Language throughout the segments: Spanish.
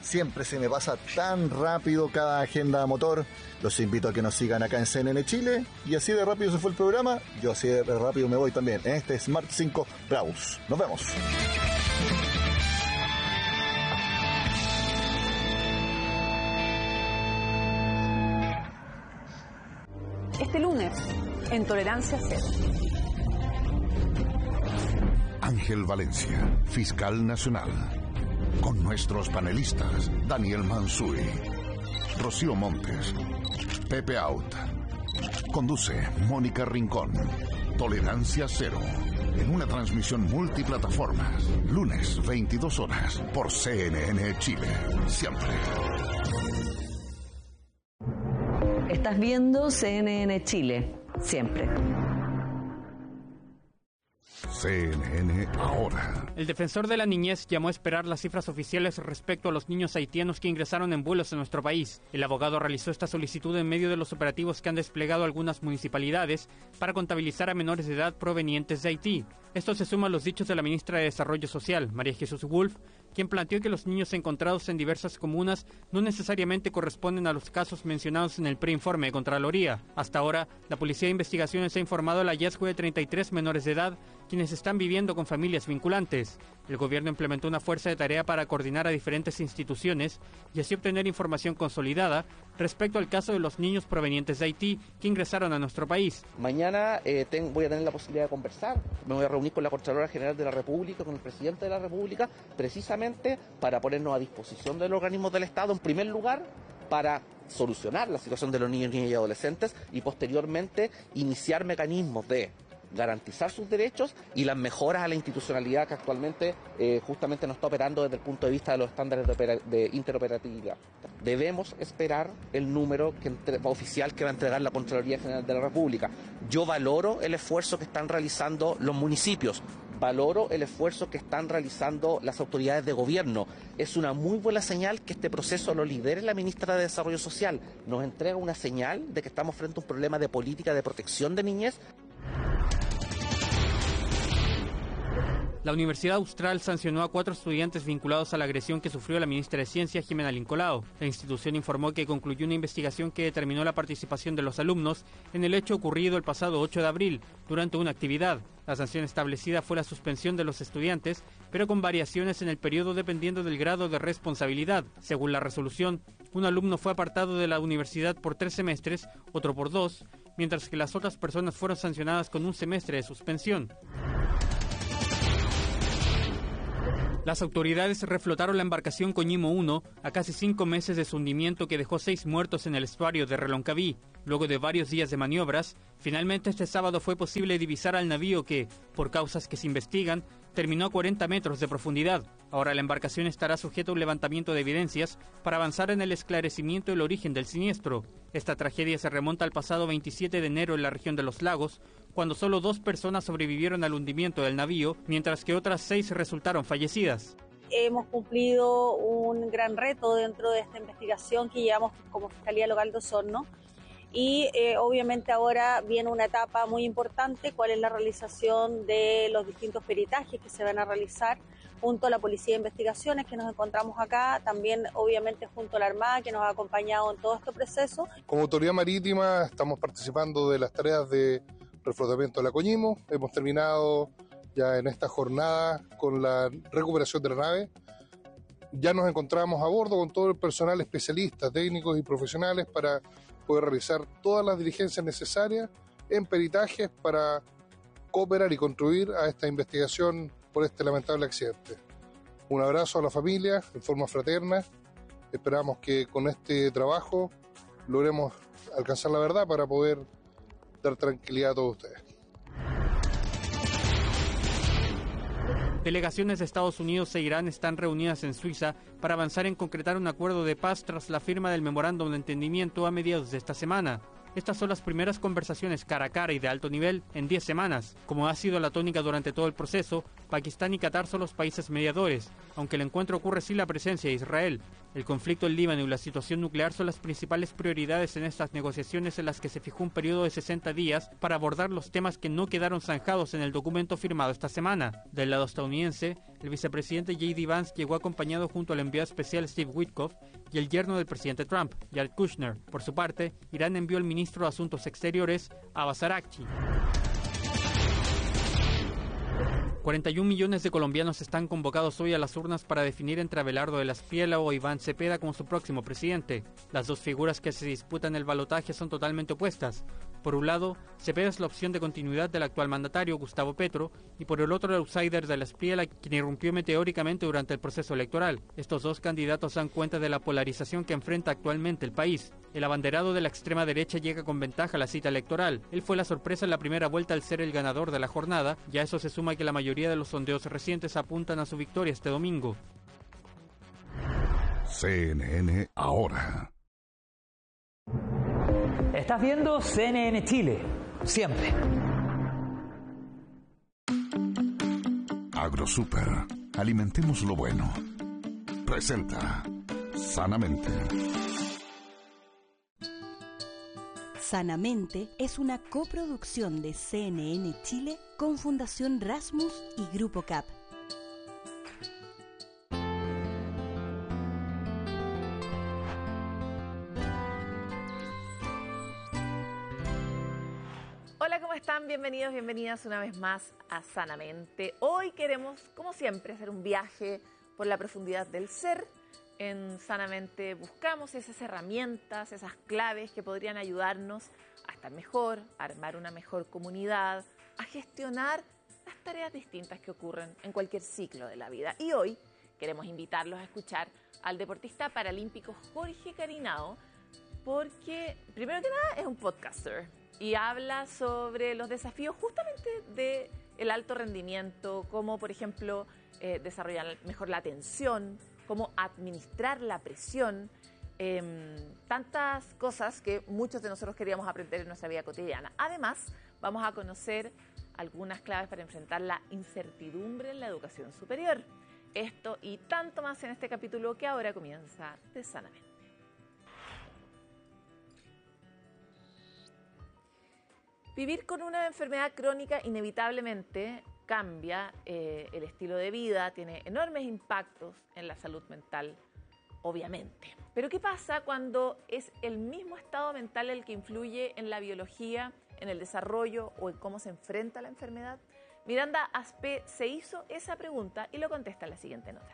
Siempre se me pasa tan rápido cada agenda motor. Los invito a que nos sigan acá en CNN Chile. Y así de rápido se fue el programa. Yo así de rápido me voy también en este Smart 5 Browse. Nos vemos. Este lunes, en Tolerancia Cero. Ángel Valencia, fiscal nacional. Con nuestros panelistas, Daniel Mansuy, Rocío Montes, Pepe Out. Conduce Mónica Rincón. Tolerancia Cero. En una transmisión multiplataformas. Lunes, 22 horas. Por CNN Chile. Siempre. Estás viendo CNN Chile. Siempre. CNN Ahora. El defensor de la niñez llamó a esperar las cifras oficiales respecto a los niños haitianos que ingresaron en vuelos en nuestro país. El abogado realizó esta solicitud en medio de los operativos que han desplegado algunas municipalidades para contabilizar a menores de edad provenientes de Haití. Esto se suma a los dichos de la ministra de Desarrollo Social, María Jesús Wolf, quien planteó que los niños encontrados en diversas comunas no necesariamente corresponden a los casos mencionados en el preinforme de Contraloría. Hasta ahora, la Policía de Investigaciones ha informado el hallazgo de 33 menores de edad, quienes están viviendo con familias vinculantes. El gobierno implementó una fuerza de tarea para coordinar a diferentes instituciones y así obtener información consolidada respecto al caso de los niños provenientes de Haití que ingresaron a nuestro país. Mañana voy a tener la posibilidad de conversar. Me voy a reunir con la Contralora General de la República, con el Presidente de la República, precisamente para ponernos a disposición de los organismos del Estado, en primer lugar, para solucionar la situación de los niños, niñas y adolescentes y posteriormente iniciar mecanismos de garantizar sus derechos y las mejoras a la institucionalidad que actualmente justamente no está operando desde el punto de vista de los estándares de interoperatividad. Debemos esperar el número oficial que va a entregar la Contraloría General de la República. Yo valoro el esfuerzo que están realizando los municipios, valoro el esfuerzo que están realizando las autoridades de gobierno. Es una muy buena señal que este proceso lo lidere la ministra de Desarrollo Social. Nos entrega una señal de que estamos frente a un problema de política de protección de niñez. La Universidad Austral sancionó a 4 estudiantes vinculados a la agresión que sufrió la ministra de Ciencia, Jimena Lincolao. La institución informó que concluyó una investigación que determinó la participación de los alumnos en el hecho ocurrido el pasado 8 de abril, durante una actividad. La sanción establecida fue la suspensión de los estudiantes, pero con variaciones en el periodo dependiendo del grado de responsabilidad. Según la resolución, un alumno fue apartado de la universidad por 3 semestres, otro por 2, mientras que las otras personas fueron sancionadas con un semestre de suspensión. Las autoridades reflotaron la embarcación Coñimo 1 a casi 5 meses de su hundimiento que dejó 6 muertos en el estuario de Reloncaví. Luego de varios días de maniobras, finalmente este sábado fue posible divisar al navío que, por causas que se investigan, terminó a 40 metros de profundidad. Ahora la embarcación estará sujeta a un levantamiento de evidencias para avanzar en el esclarecimiento del origen del siniestro. Esta tragedia se remonta al pasado 27 de enero en la región de Los Lagos, cuando solo 2 personas sobrevivieron al hundimiento del navío, mientras que otras 6 resultaron fallecidas. Hemos cumplido un gran reto dentro de esta investigación que llevamos como Fiscalía Local de Osorno y obviamente ahora viene una etapa muy importante, cuál es la realización de los distintos peritajes que se van a realizar junto a la Policía de Investigaciones que nos encontramos acá, también obviamente junto a la Armada que nos ha acompañado en todo este proceso. Como autoridad marítima estamos participando de las tareas de reflotamiento de la Coñimo. Hemos terminado ya en esta jornada con la recuperación de la nave. Ya nos encontramos a bordo con todo el personal especialista, técnicos y profesionales para poder realizar todas las diligencias necesarias en peritajes para cooperar y contribuir a esta investigación por este lamentable accidente. Un abrazo a la familia en forma fraterna. Esperamos que con este trabajo logremos alcanzar la verdad para poder dar tranquilidad a todos ustedes. Delegaciones de Estados Unidos e Irán están reunidas en Suiza para avanzar en concretar un acuerdo de paz tras la firma del memorándum de entendimiento a mediados de esta semana. Estas son las primeras conversaciones cara a cara y de alto nivel en 10 semanas. Como ha sido la tónica durante todo el proceso, Pakistán y Qatar son los países mediadores, aunque el encuentro ocurre sin la presencia de Israel. El conflicto en Líbano y la situación nuclear son las principales prioridades en estas negociaciones, en las que se fijó un periodo de 60 días para abordar los temas que no quedaron zanjados en el documento firmado esta semana. Del lado estadounidense, el vicepresidente J.D. Vance llegó acompañado junto al enviado especial Steve Witkoff y el yerno del presidente Trump, Jared Kushner. Por su parte, Irán envió al ministro de Asuntos Exteriores, Abbas Araghchi. 41 millones de colombianos están convocados hoy a las urnas para definir entre Abelardo de la Espriella o Iván Cepeda como su próximo presidente. Las dos figuras que se disputan el balotaje son totalmente opuestas. Por un lado, Cepeda es la opción de continuidad del actual mandatario, Gustavo Petro, y por el otro el outsider de la Espriella, quien irrumpió meteóricamente durante el proceso electoral. Estos dos candidatos dan cuenta de la polarización que enfrenta actualmente el país. El abanderado de la extrema derecha llega con ventaja a la cita electoral. Él fue la sorpresa en la primera vuelta al ser el ganador de la jornada, y a eso se suma que la mayoría de los sondeos recientes apuntan a su victoria este domingo. CNN Ahora. Estás viendo CNN Chile, siempre. AgroSuper, alimentemos lo bueno. Presenta Sanamente. Sanamente es una coproducción de CNN Chile con Fundación Rasmus y Grupo CAP. Hola, ¿cómo están? Bienvenidos, bienvenidas una vez más a Sanamente. Hoy queremos, como siempre, hacer un viaje por la profundidad del ser. En Sanamente buscamos esas herramientas, esas claves que podrían ayudarnos a estar mejor, a armar una mejor comunidad, a gestionar las tareas distintas que ocurren en cualquier ciclo de la vida. Y hoy queremos invitarlos a escuchar al deportista paralímpico Jorge Carinao, porque primero que nada es un podcaster y habla sobre los desafíos justamente del alto rendimiento, como por ejemplo desarrollar mejor la atención, cómo administrar la presión, tantas cosas que muchos de nosotros queríamos aprender en nuestra vida cotidiana. Además, vamos a conocer algunas claves para enfrentar la incertidumbre en la educación superior. Esto y tanto más en este capítulo que ahora comienza de Sanamente. Vivir con una enfermedad crónica inevitablemente cambia el estilo de vida, tiene enormes impactos en la salud mental, obviamente. Pero ¿qué pasa cuando es el mismo estado mental el que influye en la biología, en el desarrollo o en cómo se enfrenta la enfermedad? Miranda Aspe se hizo esa pregunta y lo contesta en la siguiente nota.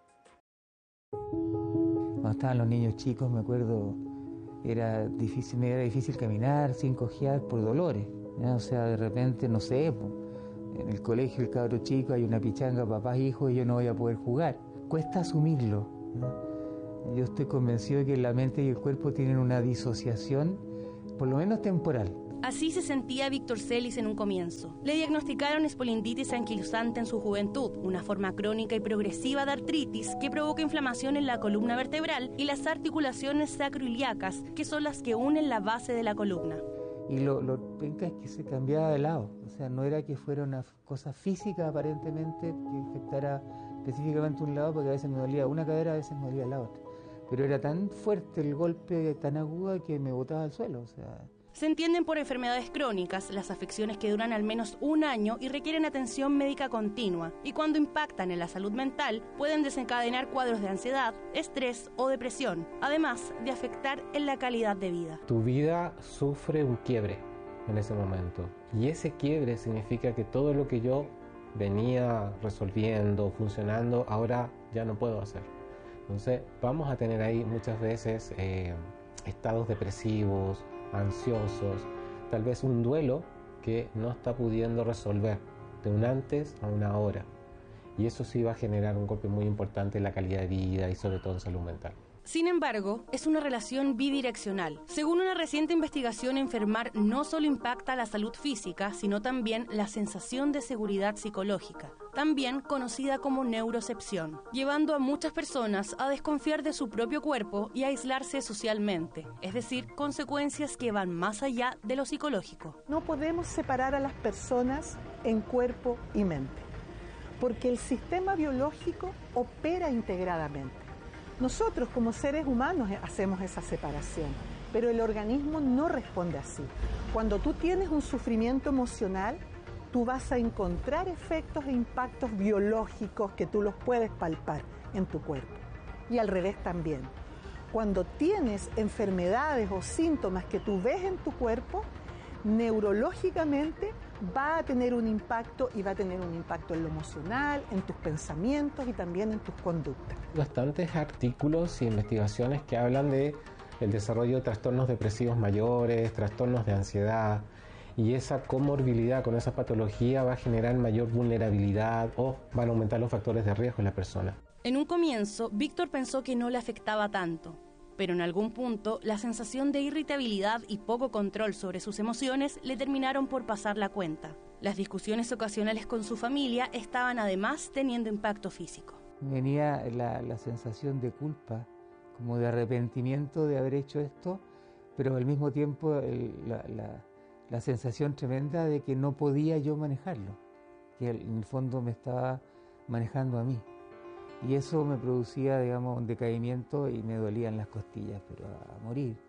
Cuando estaban los niños chicos, me acuerdo, me era difícil caminar sin cojear por dolores, ¿ya? O sea, de repente, no sé, en el colegio el cabro chico hay una pichanga, papás, hijos, y yo no voy a poder jugar. Cuesta asumirlo, ¿no? Yo estoy convencido de que la mente y el cuerpo tienen una disociación, por lo menos temporal. Así se sentía Víctor Celis en un comienzo. Le diagnosticaron espondilosis anquilosante en su juventud, una forma crónica y progresiva de artritis que provoca inflamación en la columna vertebral y las articulaciones sacroiliacas, que son las que unen la base de la columna. Y lo penca es que se cambiaba de lado, o sea, no era que fuera una cosa física aparentemente que afectara específicamente un lado, porque a veces me dolía una cadera, a veces me dolía la otra. Pero era tan fuerte el golpe, tan agudo, que me botaba al suelo, o sea. Se entienden por enfermedades crónicas las afecciones que duran al menos un año y requieren atención médica continua, y cuando impactan en la salud mental pueden desencadenar cuadros de ansiedad, estrés o depresión, además de afectar en la calidad de vida. Tu vida sufre un quiebre en ese momento, y ese quiebre significa que todo lo que yo venía resolviendo, funcionando, ahora ya no puedo hacer. Entonces vamos a tener ahí muchas veces estados depresivos, ansiosos, tal vez un duelo que no está pudiendo resolver de un antes a una ahora, y eso sí va a generar un golpe muy importante en la calidad de vida y sobre todo en salud mental. Sin embargo, es una relación bidireccional. Según una reciente investigación, enfermar no solo impacta la salud física, sino también la sensación de seguridad psicológica, también conocida como neurocepción, llevando a muchas personas a desconfiar de su propio cuerpo y a aislarse socialmente, es decir, consecuencias que van más allá de lo psicológico. No podemos separar a las personas en cuerpo y mente, porque el sistema biológico opera integradamente. Nosotros como seres humanos hacemos esa separación, pero el organismo no responde así. Cuando tú tienes un sufrimiento emocional, tú vas a encontrar efectos e impactos biológicos que tú los puedes palpar en tu cuerpo. Y al revés también. Cuando tienes enfermedades o síntomas que tú ves en tu cuerpo, neurológicamente va a tener un impacto y va a tener un impacto en lo emocional, en tus pensamientos y también en tus conductas. Bastantes artículos y investigaciones que hablan de el desarrollo de trastornos depresivos mayores, trastornos de ansiedad, y esa comorbilidad con esa patología va a generar mayor vulnerabilidad o van a aumentar los factores de riesgo en la persona. En un comienzo, Víctor pensó que no le afectaba tanto, pero en algún punto la sensación de irritabilidad y poco control sobre sus emociones le terminaron por pasar la cuenta. Las discusiones ocasionales con su familia estaban además teniendo impacto físico. Venía la sensación de culpa, como de arrepentimiento de haber hecho esto, pero al mismo tiempo la sensación tremenda de que no podía yo manejarlo, que en el fondo me estaba manejando a mí. Y eso me producía, digamos, un decaimiento y me dolían las costillas, pero a morir.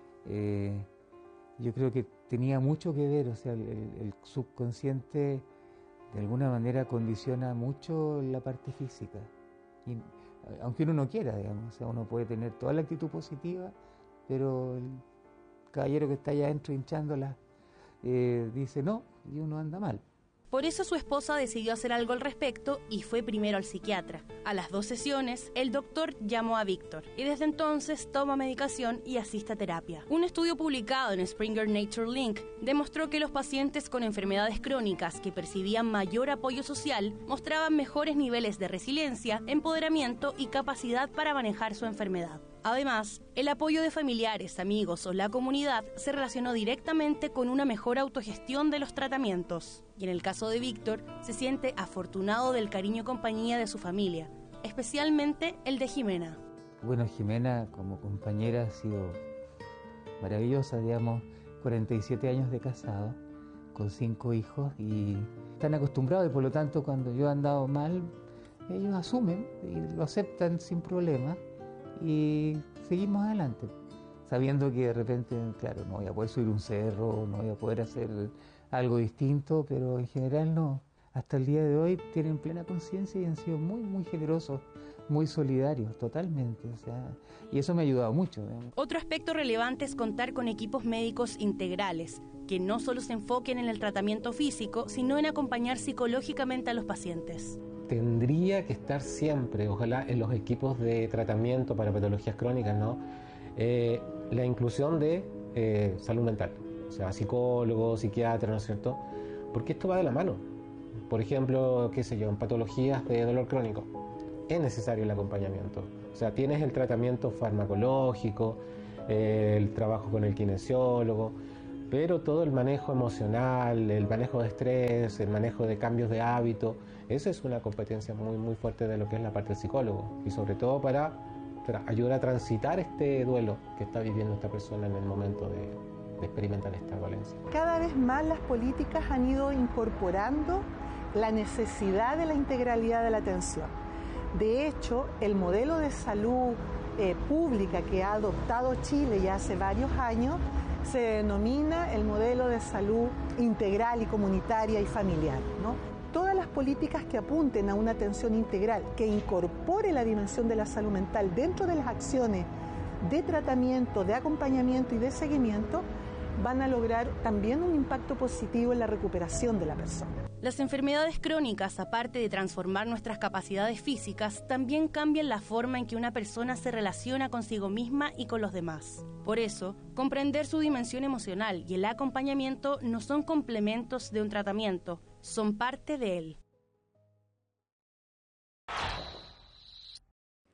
Yo creo que tenía mucho que ver, o sea, el subconsciente de alguna manera condiciona mucho la parte física. Y, aunque uno no quiera, digamos, o sea, uno puede tener toda la actitud positiva, pero el caballero que está allá adentro hinchándola dice no, y uno anda mal. Por eso su esposa decidió hacer algo al respecto y fue primero al psiquiatra. A las 2 sesiones, el doctor llamó a Víctor y desde entonces toma medicación y asiste a terapia. Un estudio publicado en Springer Nature Link demostró que los pacientes con enfermedades crónicas que percibían mayor apoyo social mostraban mejores niveles de resiliencia, empoderamiento y capacidad para manejar su enfermedad. Además, el apoyo de familiares, amigos o la comunidad se relacionó directamente con una mejor autogestión de los tratamientos. Y en el caso de Víctor, se siente afortunado del cariño y compañía de su familia, especialmente el de Jimena. Bueno, Jimena como compañera ha sido maravillosa, digamos, 47 años de casado, con 5 hijos y están acostumbrados y por lo tanto cuando yo he andado mal, ellos asumen y lo aceptan sin problema. Y seguimos adelante, sabiendo que de repente, claro, no voy a poder subir un cerro, no voy a poder hacer algo distinto, pero en general no. Hasta el día de hoy tienen plena conciencia y han sido muy, muy generosos, muy solidarios, totalmente. O sea, y eso me ha ayudado mucho. Otro aspecto relevante es contar con equipos médicos integrales, que no solo se enfoquen en el tratamiento físico, sino en acompañar psicológicamente a los pacientes. Tendría que estar siempre, ojalá, en los equipos de tratamiento para patologías crónicas, ¿no? La inclusión de salud mental, o sea, psicólogos, psiquiatras, ¿no es cierto? Porque esto va de la mano. Por ejemplo, qué sé yo, en patologías de dolor crónico, es necesario el acompañamiento. O sea, tienes el tratamiento farmacológico, el trabajo con el kinesiólogo, pero todo el manejo emocional, el manejo de estrés, el manejo de cambios de hábito, esa es una competencia muy, muy fuerte de lo que es la parte del psicólogo y sobre todo para ayudar a transitar este duelo que está viviendo esta persona en el momento de experimentar esta dolencia. Cada vez más las políticas han ido incorporando la necesidad de la integralidad de la atención. De hecho, el modelo de salud pública que ha adoptado Chile ya hace varios años se denomina el modelo de salud integral y comunitaria y familiar, ¿no? Todas las políticas que apunten a una atención integral, que incorpore la dimensión de la salud mental dentro de las acciones de tratamiento, de acompañamiento y de seguimiento, van a lograr también un impacto positivo en la recuperación de la persona. Las enfermedades crónicas, aparte de transformar nuestras capacidades físicas, también cambian la forma en que una persona se relaciona consigo misma y con los demás. Por eso, comprender su dimensión emocional y el acompañamiento no son complementos de un tratamiento, son parte de él.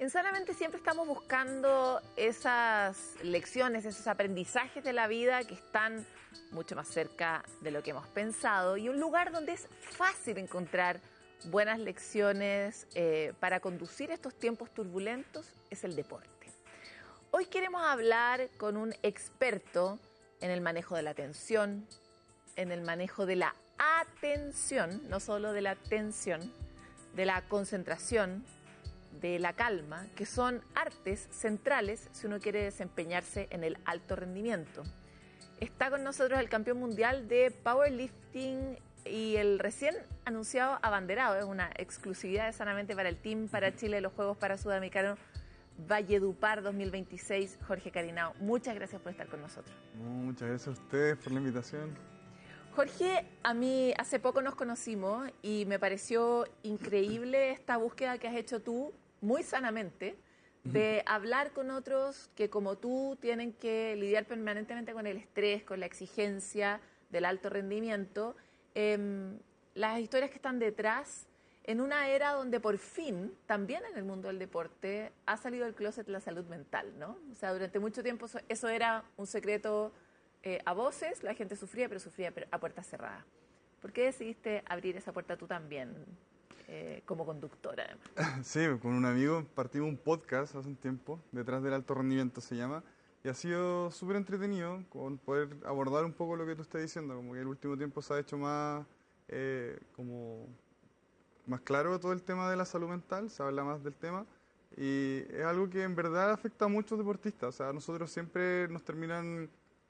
En Sanamente siempre estamos buscando esas lecciones, esos aprendizajes de la vida que están mucho más cerca de lo que hemos pensado y un lugar donde es fácil encontrar buenas lecciones para conducir estos tiempos turbulentos es el deporte. Hoy queremos hablar con un experto en el manejo de la tensión, en el manejo de la atención, no solo de la tensión, de la concentración, de la calma, que son artes centrales si uno quiere desempeñarse en el alto rendimiento. Está con nosotros el campeón mundial de powerlifting y el recién anunciado abanderado, es una exclusividad de Sanamente para el Team para Chile de los Juegos para Sudamericanos Valledupar 2026, Jorge Carinao. Muchas gracias por estar con nosotros. Muchas gracias a ustedes por la invitación. Jorge, a mí hace poco nos conocimos y me pareció increíble esta búsqueda que has hecho tú, muy sanamente, de hablar con otros que como tú tienen que lidiar permanentemente con el estrés, con la exigencia del alto rendimiento, las historias que están detrás, en una era donde por fin, también en el mundo del deporte, ha salido del closet la salud mental, ¿no? O sea, durante mucho tiempo eso era un secreto a voces, la gente sufría, pero sufría a puertas cerradas. ¿Por qué decidiste abrir esa puerta tú también, como conductora además? Sí, con un amigo partimos un podcast hace un tiempo, Detrás del Alto Rendimiento se llama, y ha sido súper entretenido con poder abordar un poco lo que tú estás diciendo, como que el último tiempo se ha hecho más, como más claro todo el tema de la salud mental, se habla más del tema, y es algo que en verdad afecta a muchos deportistas. O sea, nosotros siempre nos terminan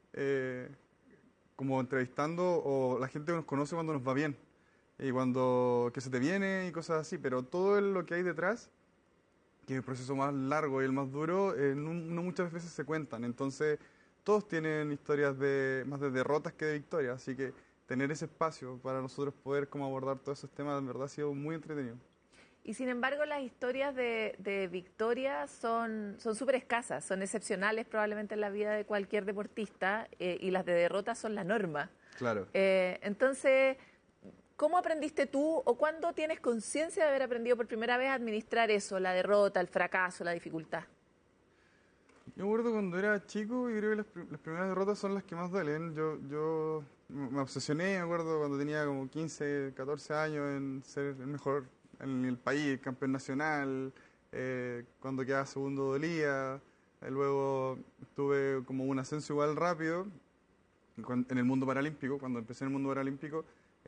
como entrevistando, o la gente nos conoce cuando nos va bien y cuando que se te viene y cosas así, pero todo lo que hay detrás, que es el proceso más largo y el más duro, no muchas veces se cuentan. Entonces todos tienen historias más de derrotas que de victorias, así que tener ese espacio para nosotros poder como abordar todos esos temas en verdad ha sido muy entretenido. Y sin embargo las historias de victoria son súper escasas, son excepcionales probablemente en la vida de cualquier deportista, y las de derrota son la norma. Claro. Entonces, ¿cómo aprendiste tú o cuándo tienes conciencia de haber aprendido por primera vez a administrar eso, la derrota, el fracaso, la dificultad? Yo me acuerdo cuando era chico y creo que las primeras derrotas son las que más duelen. Yo me obsesioné, me acuerdo cuando tenía como 15, 14 años en ser el mejor en el país, campeón nacional, cuando quedaba segundo dolía, luego tuve como un ascenso igual rápido en el mundo paralímpico. Cuando empecé en el mundo paralímpico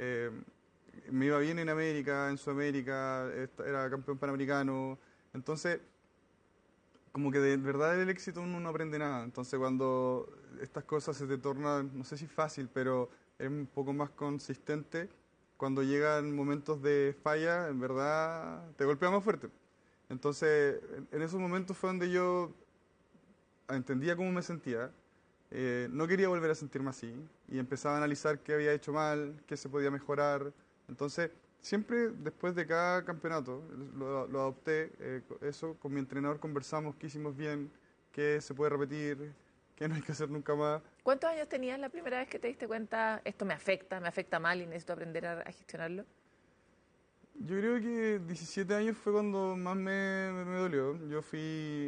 me iba bien en América, en Sudamérica, era campeón panamericano, entonces como que de verdad del éxito uno no aprende nada. Entonces cuando estas cosas se te tornan, no sé si fácil, pero es un poco más consistente, cuando llegan momentos de falla, en verdad te golpea más fuerte. Entonces en esos momentos fue donde yo entendía cómo me sentía, no quería volver a sentirme así y empezaba a analizar qué había hecho mal, qué se podía mejorar. Entonces siempre después de cada campeonato lo adopté, eso con mi entrenador conversamos qué hicimos bien, qué se puede repetir, qué no hay que hacer nunca más. ¿Cuántos años tenías la primera vez que te diste cuenta esto me afecta mal y necesito aprender a gestionarlo? Yo creo que 17 años fue cuando más me dolió. Yo fui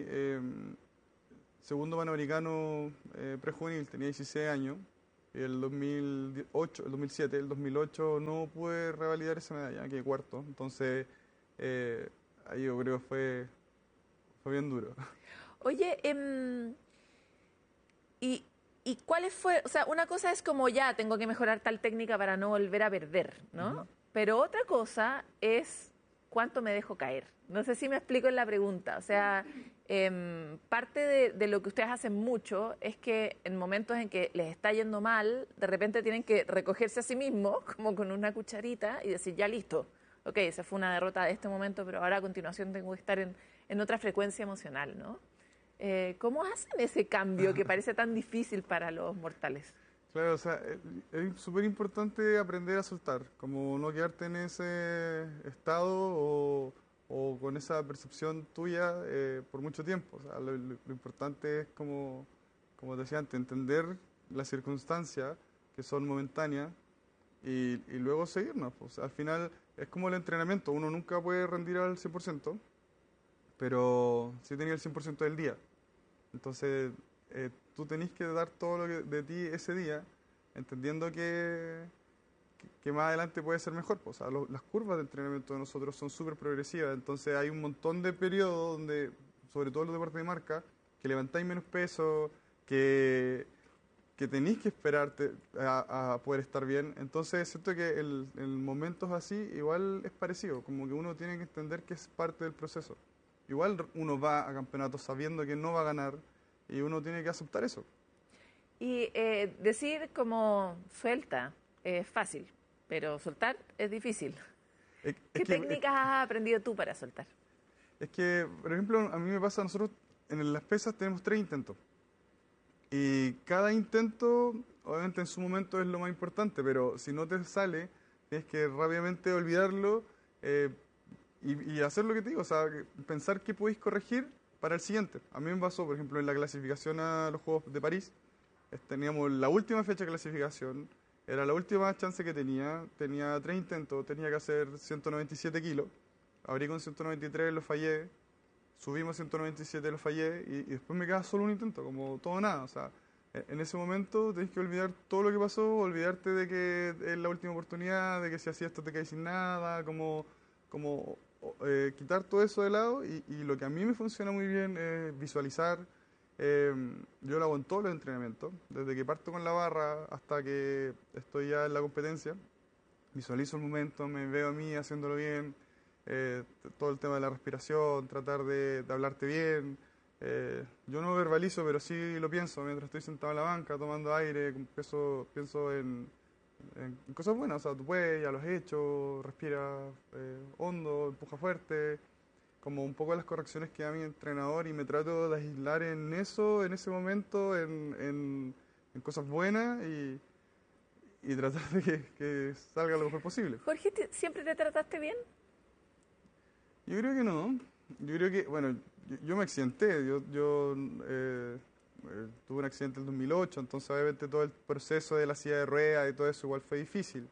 segundo panamericano prejuvenil, tenía 16 años. El 2007, el 2008 no pude revalidar esa medalla, quedé cuarto. Entonces, ahí yo creo que fue bien duro. Oye, ¿y cuáles fue? O sea, una cosa es como ya tengo que mejorar tal técnica para no volver a perder, ¿no? Pero otra cosa es cuánto me dejo caer. No sé si me explico en la pregunta. O sea, parte de lo que ustedes hacen mucho es que en momentos en que les está yendo mal, de repente tienen que recogerse a sí mismos, como con una cucharita, y decir, ya listo, ok, esa fue una derrota de este momento, pero ahora a continuación tengo que estar en otra frecuencia emocional, ¿no? ¿Cómo hacen ese cambio que parece tan difícil para los mortales? Claro, o sea, es súper importante aprender a soltar, como no quedarte en ese estado o con esa percepción tuya por mucho tiempo. O sea, lo importante es, como te decía antes, entender las circunstancias que son momentáneas y luego seguirnos. O sea, al final es como el entrenamiento, uno nunca puede rendir al 100%, pero sí tenía el 100% del día. Entonces, tú tenés que dar todo lo que de ti ese día, entendiendo que más adelante puede ser mejor. O sea, las curvas de entrenamiento de nosotros son súper progresivas, entonces hay un montón de periodos donde, sobre todo en los deportes de marca, que levantáis menos peso, que tenéis que esperarte a poder estar bien. Entonces siento que en momentos así igual es parecido, como que uno tiene que entender que es parte del proceso. Igual uno va a campeonatos sabiendo que no va a ganar y uno tiene que aceptar eso. Y decir como suelta es fácil, pero soltar es difícil. ¿Qué técnicas has aprendido tú para soltar? Es que, por ejemplo, a mí me pasa, nosotros en las pesas tenemos 3 intentos. Y cada intento, obviamente en su momento es lo más importante, pero si no te sale, tienes que rápidamente olvidarlo y hacer lo que te digo, o sea, pensar qué podéis corregir para el siguiente. A mí me pasó, por ejemplo, en la clasificación a los Juegos de París, teníamos la última fecha de clasificación, era la última chance que tenía 3 intentos, tenía que hacer 197 kilos, abrí con 193, lo fallé, subimos 197, lo fallé y después me queda solo un intento, como todo o nada. O sea, en ese momento tenés que olvidar todo lo que pasó, olvidarte de que es la última oportunidad, de que si hacías esto te caes sin nada, quitar todo eso de lado y lo que a mí me funciona muy bien es visualizar. Yo lo hago en todos los entrenamientos, desde que parto con la barra hasta que estoy ya en la competencia. Visualizo el momento, me veo a mí haciéndolo bien. Todo el tema de la respiración, tratar de hablarte bien. Yo no verbalizo, pero sí lo pienso mientras estoy sentado en la banca, tomando aire, pienso en cosas buenas. O sea, tú puedes, ya lo has hecho, respira hondo, empuja fuerte, como un poco las correcciones que da mi entrenador y me trato de aislar en eso, en ese momento, en cosas buenas y tratar de que salga lo mejor posible. Jorge, ¿siempre te trataste bien? Yo creo que no. Yo creo que, bueno, yo me accidenté. Yo tuve un accidente en el 2008, entonces obviamente todo el proceso de la silla de ruedas y todo eso igual fue difícil.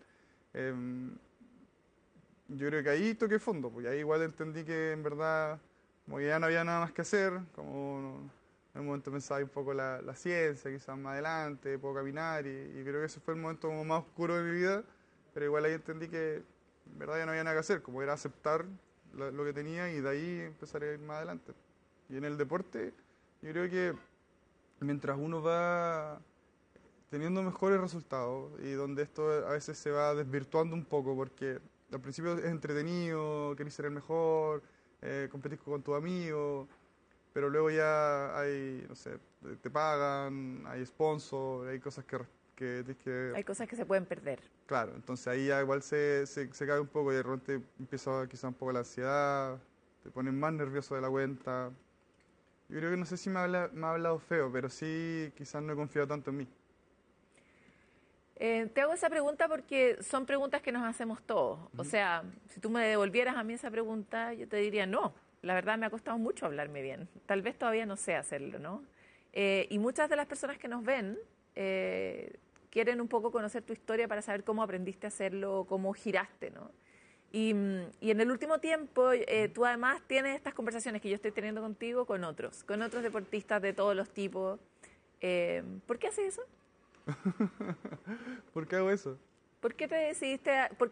Yo creo que ahí toqué fondo, porque ahí igual entendí que en verdad como que ya no había nada más que hacer, como en un momento pensaba un poco la ciencia, quizás más adelante, puedo caminar y creo que ese fue el momento como más oscuro de mi vida, pero igual ahí entendí que en verdad ya no había nada que hacer, como era aceptar lo que tenía y de ahí empezar a ir más adelante. Y en el deporte, yo creo que mientras uno va teniendo mejores resultados y donde esto a veces se va desvirtuando un poco porque al principio es entretenido, querés ser el mejor, competir con tus amigos, pero luego ya hay, no sé, te pagan, hay sponsor, hay cosas que hay cosas que se pueden perder. Claro, entonces ahí ya igual se cae un poco y de repente empieza quizá un poco la ansiedad, te pones más nervioso de la cuenta. Yo creo que no sé si me ha hablado feo, pero sí quizás no he confiado tanto en mí. Te hago esa pregunta porque son preguntas que nos hacemos todos. O sea, si tú me devolvieras a mí esa pregunta, yo te diría no. La verdad me ha costado mucho hablarme bien. Tal vez todavía no sé hacerlo, ¿no? Y muchas de las personas que nos ven quieren un poco conocer tu historia para saber cómo aprendiste a hacerlo, cómo giraste, ¿no? Y en el último tiempo tú además tienes estas conversaciones que yo estoy teniendo contigo con otros deportistas de todos los tipos. ¿Por qué haces eso? ¿Por qué hago eso? ¿Por qué te decidiste